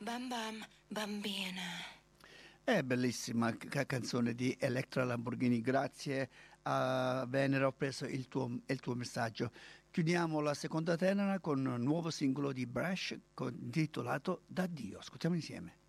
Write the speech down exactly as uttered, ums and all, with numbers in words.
Bam bam, bambina. È bellissima ca- canzone di Electra Lamborghini, grazie a Venera ho preso il tuo, il tuo messaggio. Chiudiamo la seconda tenera con un nuovo singolo di Brash con- intitolato D'addio, ascoltiamo insieme.